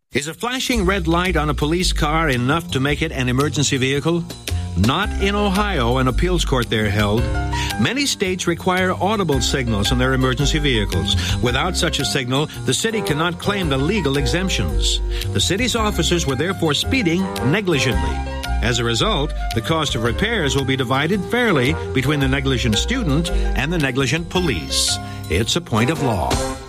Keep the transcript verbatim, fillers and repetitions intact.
Is a flashing red light on a police car enough to make it an emergency vehicle? Not in Ohio, an appeals court there held. Many states require audible signals on their emergency vehicles. Without such a signal, the city cannot claim the legal exemptions. The city's officers were therefore speeding negligently. As a result, the cost of repairs will be divided fairly between the negligent student and the negligent police. It's a point of law.